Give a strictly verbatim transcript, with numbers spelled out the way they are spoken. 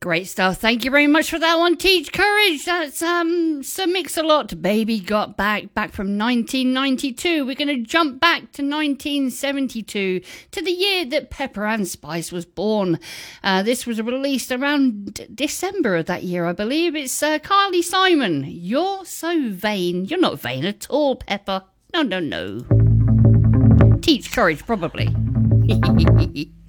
Great stuff. Thank you very much for that one, Teach Courage. That's um Sir Mix-a-Lot, Baby Got Back, back from nineteen ninety-two. We're going to jump back to nineteen seventy-two, to the year that Pepper and Spice was born. Uh, this was released around d- December of that year, I believe. It's uh, Carly Simon. You're so vain. You're not vain at all, Pepper. No, no, no. Teach Courage, probably.